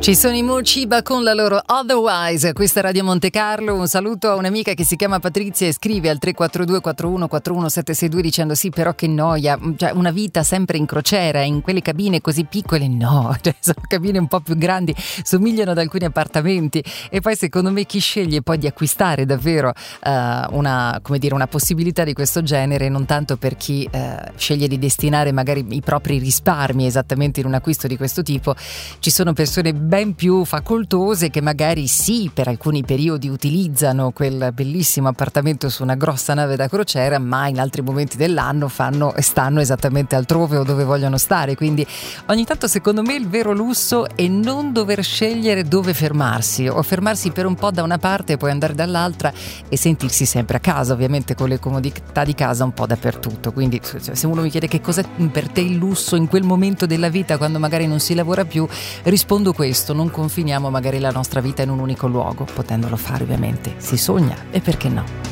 Ci sono i Mochiba con la loro Otherwise, questa è Radio Monte Carlo. Un saluto a un'amica che si chiama Patrizia e scrive al 342 41 41 762 dicendo sì, però che noia, cioè una vita sempre in crociera, in quelle cabine così piccole, no, cioè sono cabine un po' più grandi, somigliano ad alcuni appartamenti. E poi secondo me chi sceglie poi di acquistare davvero una possibilità di questo genere, non tanto per chi sceglie di destinare magari i propri risparmi esattamente in un acquisto di questo tipo, ci sono persone ben più facoltose che magari sì, per alcuni periodi utilizzano quel bellissimo appartamento su una grossa nave da crociera, ma in altri momenti dell'anno stanno esattamente altrove o dove vogliono stare. Quindi ogni tanto secondo me il vero lusso è non dover scegliere dove fermarsi, o fermarsi per un po' da una parte e poi andare dall'altra e sentirsi sempre a casa, ovviamente con le comodità di casa un po' dappertutto. Quindi se uno mi chiede che cos'è per te il lusso in quel momento della vita quando magari non si lavora più, rispondo questo: non confiniamo magari la nostra vita in un unico luogo, potendolo fare ovviamente si sogna, e perché no?